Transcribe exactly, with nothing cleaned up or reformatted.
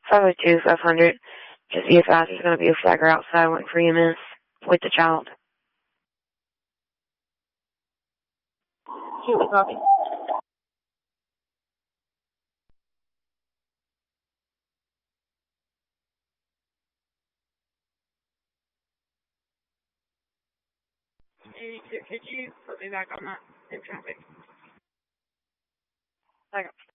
five oh two, five hundred. Just be advised there's going to be a flagger outside waiting for E M S with the child. Shoot, copy. Could you put me back on that in traffic? Okay.